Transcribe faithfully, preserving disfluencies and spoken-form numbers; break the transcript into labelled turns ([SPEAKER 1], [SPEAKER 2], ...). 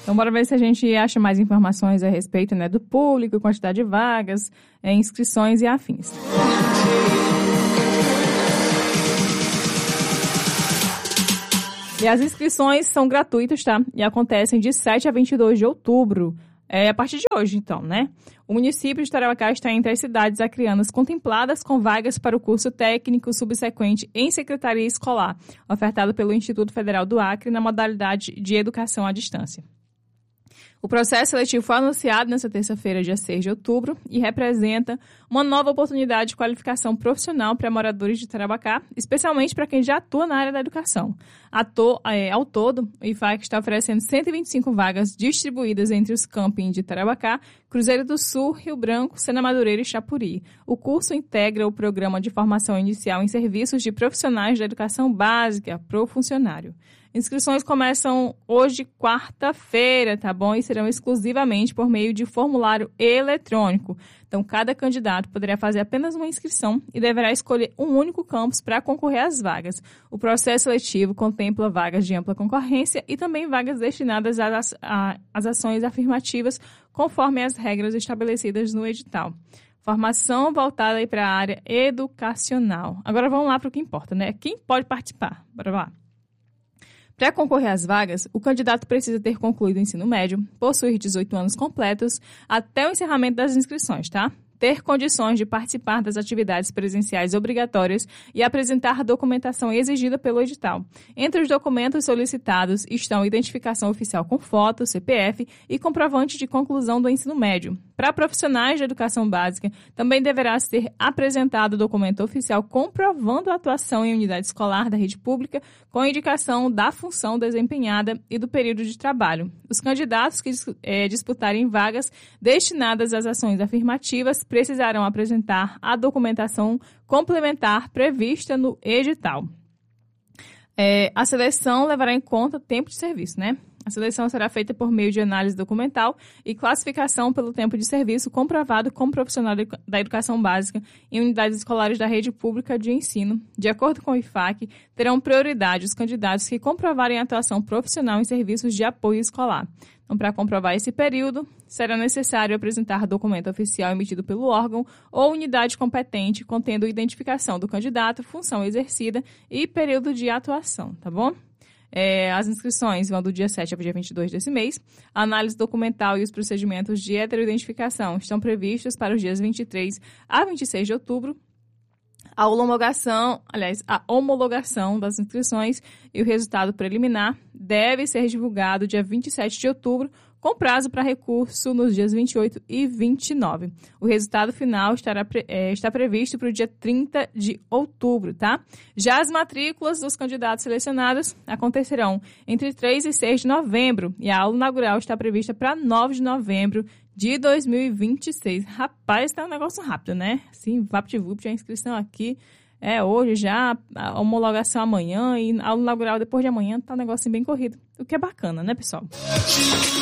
[SPEAKER 1] Então, bora ver se a gente acha mais informações a respeito, né, do público, quantidade de vagas, é, inscrições e afins. E as inscrições são gratuitas, tá? E acontecem de sete a vinte e dois de outubro. É a partir de hoje, então, né? O município de Tarauacá está entre as cidades acreanas contempladas com vagas para o curso técnico subsequente em secretaria escolar, ofertado pelo Instituto Federal do Acre na modalidade de educação à distância. O processo seletivo foi anunciado nesta terça-feira, dia seis de outubro, e representa uma nova oportunidade de qualificação profissional para moradores de Tarauacá, especialmente para quem já atua na área da educação. Ato, é, ao todo, o I F A C está oferecendo cento e vinte e cinco vagas distribuídas entre os campings de Tarauacá, Cruzeiro do Sul, Rio Branco, Sena Madureira e Chapuri. O curso integra o programa de formação inicial em serviços de profissionais da educação básica para o funcionário. Inscrições começam hoje, quarta-feira, tá bom? E serão exclusivamente por meio de formulário eletrônico. Então, cada candidato poderá fazer apenas uma inscrição e deverá escolher um único campus para concorrer às vagas. O processo seletivo contempla vagas de ampla concorrência e também vagas destinadas às, às ações afirmativas, conforme as regras estabelecidas no edital. Formação voltada para a área educacional. Agora vamos lá para o que importa, né? Quem pode participar? Bora lá. Para concorrer às vagas, o candidato precisa ter concluído o ensino médio, possuir dezoito anos completos até o encerramento das inscrições, tá? Ter condições de participar das atividades presenciais obrigatórias e apresentar a documentação exigida pelo edital. Entre os documentos solicitados estão identificação oficial com foto, C P F e comprovante de conclusão do ensino médio. Para profissionais de educação básica, também deverá ser apresentado documento oficial comprovando a atuação em unidade escolar da rede pública com indicação da função desempenhada e do período de trabalho. Os candidatos que é, disputarem vagas destinadas às ações afirmativas precisarão apresentar a documentação complementar prevista no edital. É, a seleção levará em conta tempo de serviço, né? A seleção será feita por meio de análise documental e classificação pelo tempo de serviço comprovado como profissional da educação básica em unidades escolares da rede pública de ensino. De acordo com o I F A C, terão prioridade os candidatos que comprovarem a atuação profissional em serviços de apoio escolar. Então, para comprovar esse período, será necessário apresentar documento oficial emitido pelo órgão ou unidade competente contendo identificação do candidato, função exercida e período de atuação, tá bom? É, as inscrições vão do dia sete ao dia vinte e dois desse mês. A análise documental e os procedimentos de heteroidentificação estão previstos para os dias vinte e três a vinte e seis de outubro. A homologação, aliás, a homologação das inscrições e o resultado preliminar deve ser divulgado dia vinte e sete de outubro, com prazo para recurso nos dias vinte e oito e vinte e nove. O resultado final estará, é, está previsto para o dia trinta de outubro, tá? Já as matrículas dos candidatos selecionados acontecerão entre três e seis de novembro e a aula inaugural está prevista para nove de novembro de dois mil e vinte e seis. Rapaz, tá um negócio rápido, né? Assim, vapt-vupt, a inscrição aqui é hoje já, a homologação amanhã e a aula inaugural depois de amanhã, tá um negócio bem corrido. O que é bacana, né, pessoal?